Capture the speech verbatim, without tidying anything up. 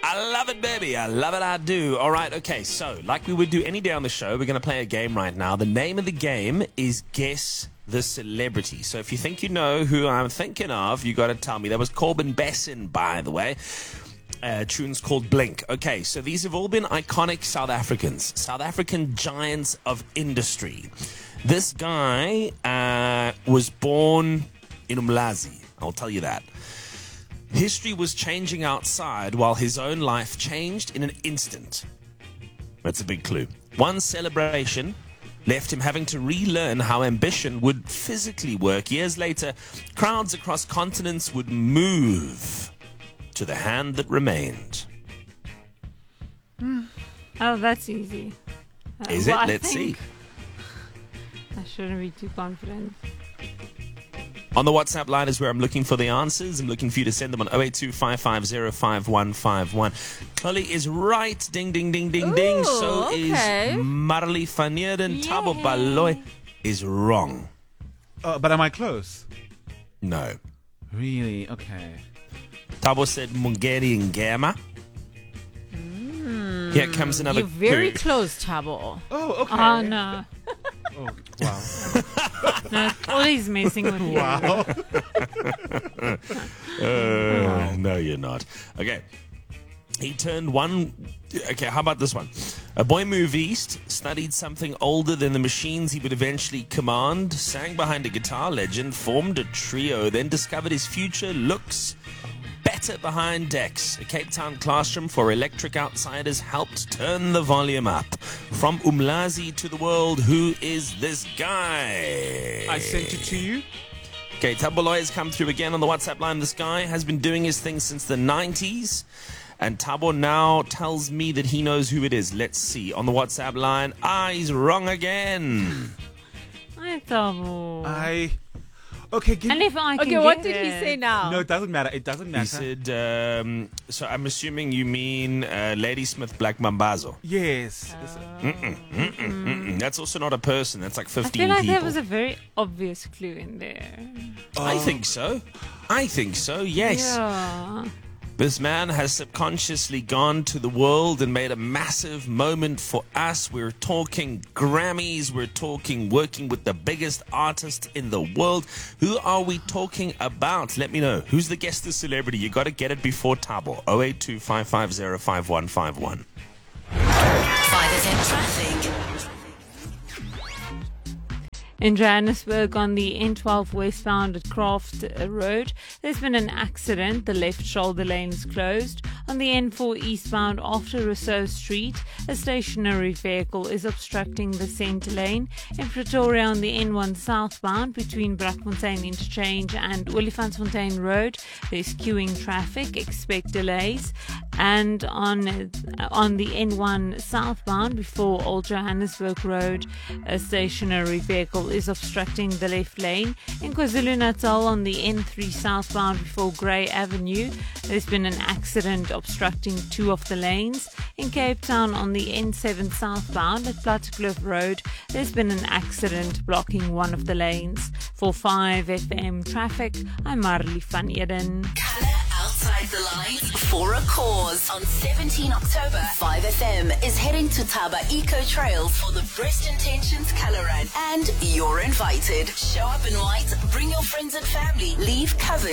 I love it, baby. I love it, I do. All right, okay, so like we would do any day on the show, we're going to play a game right now. The name of the game is Guess the Celebrity. So if you think you know who I'm thinking of, you got to tell me. That was Corbin Besson, by the way. Uh, tune's called Blink. Okay, so these have all been iconic South Africans, South African giants of industry. This guy uh, was born in Umlazi, I'll tell you that. History was changing outside while his own life changed in an instant. That's a big clue. One celebration left him having to relearn how ambition would physically work. Years later, crowds across continents would move to the hand that remained. Mm. Oh, that's easy. Uh, Is well, it? Let's see. I shouldn't be too confident. On the WhatsApp line is where I'm looking for the answers. I'm looking for you to send them on oh eight two, five five zero, five one five one. Chloe is right. Ding, ding, ding, ding, Ooh, ding. So okay. is Marley van Heerden. Thabo Baloyi is wrong. Uh, but am I close? No. Really? Okay. Thabo said Mungeri Ngema. Mm. Here comes another You're very clue. close, Thabo. Oh, okay. Oh, no. Oh, wow. No, Ollie's messing with you. Wow. uh, no, you're not. Okay. He turned one... Okay, how about this one? A boy moved east, studied something older than the machines he would eventually command, sang behind a guitar legend, formed a trio, then discovered his future looks better behind decks. A Cape Town classroom for electric outsiders helped turn the volume up. From Umlazi to the world, who is this guy? I sent it to you. Okay, Thabo Baloyi has come through again on the WhatsApp line. This guy has been doing his thing since the nineties. And Thabo now tells me that he knows who it is. Let's see. On the WhatsApp line, ah, he's wrong again. Hi, Thabo. I... Okay, give and if I can okay, what did it. he say now? No, it doesn't matter. It doesn't matter. He said, um, so I'm assuming you mean uh, Ladysmith Black Mambazo. Yes. Oh. Mm-mm, mm-mm, mm-mm. That's also not a person. That's like fifteen I feel like people. there was a very obvious clue in there. Oh. I think so. I think so, yes. Yeah. This man has subconsciously gone to the world and made a massive moment for us. We're talking Grammys. We're talking working with the biggest artist in the world. Who are we talking about? Let me know. Who's the guest, the celebrity? You got to get it before Thabo. oh eight two, five five zero, five one five one. five S M traffic. In Johannesburg on the N twelve westbound at Craft Road, there's been an accident. The left shoulder lane is closed. On the N four eastbound after Rousseau Street, a stationary vehicle is obstructing the centre lane. In Pretoria on the N one southbound between Brakfontein Interchange and Olifantsfontein Road, there's queuing traffic. Expect delays. And on on the N one southbound before Old Johannesburg Road, a stationary vehicle is obstructing the left lane. In KwaZulu-Natal on the N three southbound before Grey Avenue, there's been an accident obstructing two of the lanes. In Cape Town on the N seven southbound at Plattekloof Road, there's been an accident blocking one of the lanes. For five F M traffic, I'm Marley van Heerden. Colour outside the lines for a cause. On seventeenth October, five F M is heading to Thaba Eco Trails for the Breast Intentions Colour Run. And you're invited. Show up in white, bring your friends and family, leave covered